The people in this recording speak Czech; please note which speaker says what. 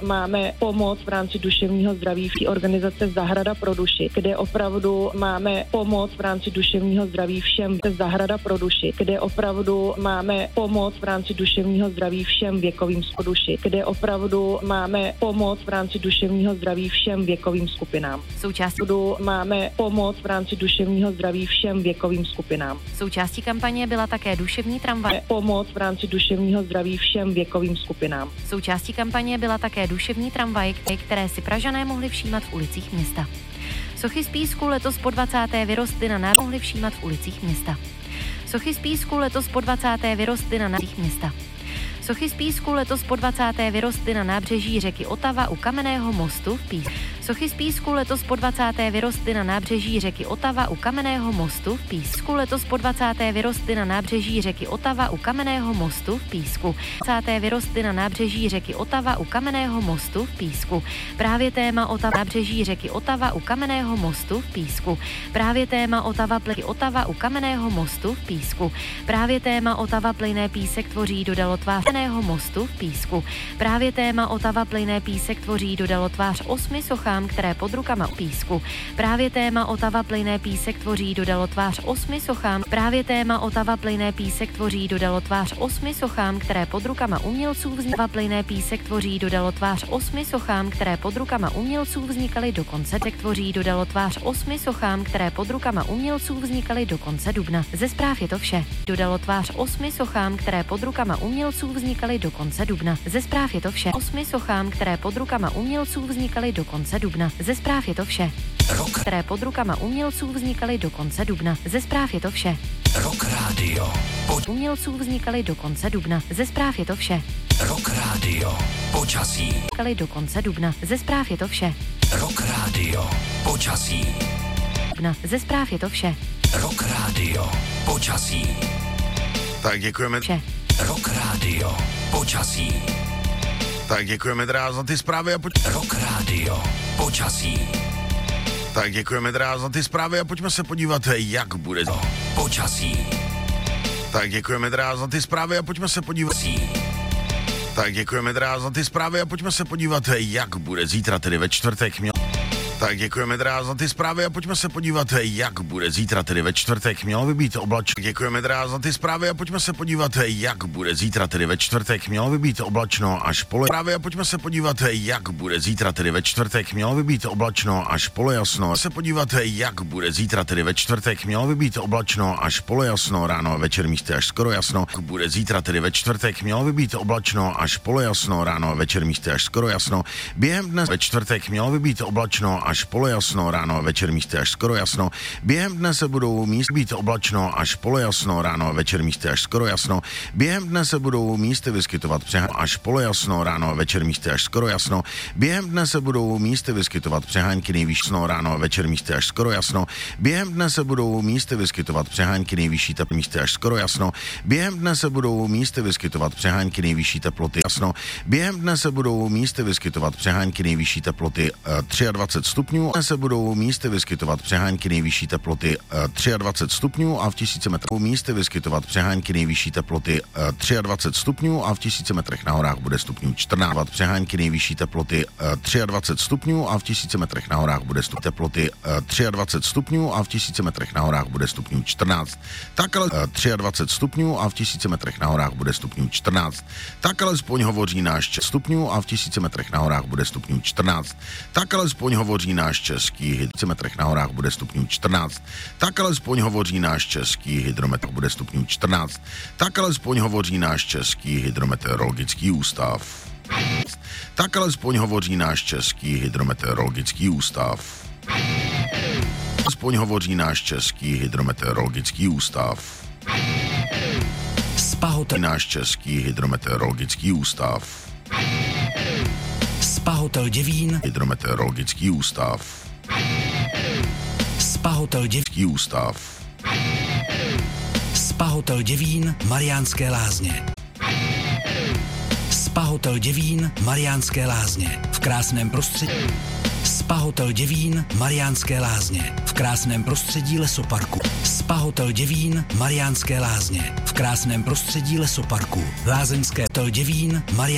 Speaker 1: máme pomoc v rámci duševního zdraví v organizace Zahrada pro duši, kde opravdu máme pomoc v rámci duševního zdraví všem Zahrada pro duši, kde opravdu máme pomoc v rámci duševního zdraví všem věkovým duši, kde opravdu máme pomoc v rámci duševního zdraví všem věkovým skupinám.
Speaker 2: Součástí
Speaker 1: máme pomoc v rámci duševního zdraví všem věkovým skupinám.
Speaker 2: Součástí kampaně byla také duševní tramvaj.
Speaker 1: Pomoc v rámci duševního zdraví všem věkovým skupinám.
Speaker 2: Součástí kampaně byla také duševní tramvaj, které si Pražané mohli všímat v ulicích města. Sochy z písku letos po 20. vyrostly na nábřeží mohli všímat v ulicích města. Sochy z písku letos po 20. vyrostly na nábřeží města. Sochy z písku letos po 20. vyrostly na nábřeží řeky Otava u Kamenného mostu v Písku. Sochy z písku letos po 20. vyrostly na nábřeží řeky Otava u Kamenného mostu v Písku. Letos po 20. vyrostly na nábřeží řeky Otava u Kamenného mostu v Písku. 20. vyrostly na nábřeží řeky Otava u Kamenného mostu v Písku. Právě téma Otava nábřeží řeky Otava u Kamenného mostu v Písku. Právě téma Otava pleky Otava u Kamenného mostu v Písku. Právě téma Otava plyné písek tvoří dodalo tvář Kamenného mostu v Písku. Právě téma Otava plyné písek tvoří dodalo tvář 8 sochám, které pod rukama u Písku. Právě téma Otava plyné písek tvoří dodalo tvář 8 sochám. Právě téma Otava plyné písek tvoří dodalo tvář 8 sochám, které pod rukama umělců vznikaly. Plyné písek tvoří dodalo tvář 8 sochám, které pod rukama umělců vznikaly do konce. Tvoří dodalo tvář 8 sochám, které pod rukama umělců vznikaly do konce dubna. Ze zpráv je to vše. Dodalo tvář 8 sochám, které pod rukama umělců vznikaly do konce dubna. Ze zpráv je to vše. 8 sochám, které pod rukama umělců vznikaly do konce dubna. Ze zpráv je to vše. Které pod rukama umělců vznikaly do konce dubna. Ze zpráv je to vše.
Speaker 3: Rock Radio.
Speaker 2: Umělců vznikaly do konce dubna. Ze zpráv je to vše.
Speaker 3: Rock Radio. Počasí.
Speaker 2: Vznikaly do konce dubna. Ze zpráv je to vše.
Speaker 3: Rock Radio. Počasí.
Speaker 2: Ze zpráv je to vše.
Speaker 3: Rock Radio. Počasí.
Speaker 4: Tak děkujeme.
Speaker 2: Vše.
Speaker 3: Rock Radio. Počasí.
Speaker 4: Tak děkujeme teda za ty zprávy a
Speaker 3: Rock Radio. Počasí.
Speaker 4: Tak děkujeme teda za ty zprávy a pojďme se podívat, jak bude.
Speaker 3: Počasí.
Speaker 4: Tak děkujeme teda za ty zprávy a pojďme se podívat. Tak děkujeme teda za ty zprávy a pojďme se podívat, jak bude zítra, tedy ve čtvrtek. Tak děkujeme teda za ty zprávy a pojďme se podívat, jak bude zítra, tedy ve čtvrtek. Mělo by být oblačno. Děkujeme teda za ty zprávy a pojďme se podívat, jak bude zítra, tedy ve čtvrtek. Mělo by být oblačno až zprávy a pojďme se podívat, jak bude zítra, tedy ve čtvrtek. Mělo by být oblačno až polojasno. Se podívat, jak bude zítra, tedy ve čtvrtek. Mělo by být oblačno až polojasno, ráno a večer místy až skoro jasno. Bude zítra, tedy ve čtvrtek. Mělo by být oblačno až polojasno, ráno a večer místy až skoro jasno. Během dne ve čtvrtek mělo by být oblačno až polojasno, ráno a večer místy až skoro jasno. Během dne se budou místy být oblačno až polojasno, ráno a večer místy až skoro jasno. Během dne se budou místy vyskytovat až polojasno, ráno a večer místy až skoro jasno. Během dne se budou místy vyskytovat přehánky nejvyšší ráno a večer místy až skoro jasno. Během dne se budou místy vyskytovat přehánky nejvyšší teploty místy až skoro jasno. Během dne se budou místy vyskytovat přehánky nejvyšší teploty jasno. Během dne se budou místy vyskytovat přehánky nejvyšší teploty 23 stupňů. Dnes se budou místy vyskytovat přehánky nejvyšší teploty 23 stupňů a v 1000 metrech místy vyskytovat přehánky nejvyšší teploty 23 stupňů a v 1000 metrech na horách bude stupňů 14. Přehánky nejvyšší teploty 23 stupňů a v 1000 metrech na horách bude teploty 23 stupňů a v 1000 metrech na horách bude stupňů 14. Tak ale 23 stupňů a v 1000 metrech na horách bude stupňů 14. Tak alespoň hovoří náš stupňů a v 1000 metrech na horách bude stupňů 14. Tak alespoň hovoří náš český hydrometrech na horách bude stupňů 14. Tak alespoň hovoří náš český hydrometr bude stupňů 14. Tak alespoň hovoří náš český hydrometeorologický ústav. Tak alespoň hovoří náš český hydrometeorologický ústav. Alespoň hovoří náš český hydrometeorologický ústav.
Speaker 3: Spahotel.
Speaker 4: Náš český hydrometeorologický ústav.
Speaker 3: Spahotel Děvín.
Speaker 4: Hydrometeorologický ústav.
Speaker 3: Spahotel Děvín.
Speaker 4: Ústav.
Speaker 3: Spahotel Děvín, Mariánské Lázně. Spahotel Děvín, Mariánské Lázně. V krásném prostředí. Spahotel Děvín, Mariánské Lázně. V krásném prostředí lesoparku. Spahotel Děvín, Mariánské Lázně. V krásném prostředí lesoparku. Lázeňské hotel Děvín, Mariánské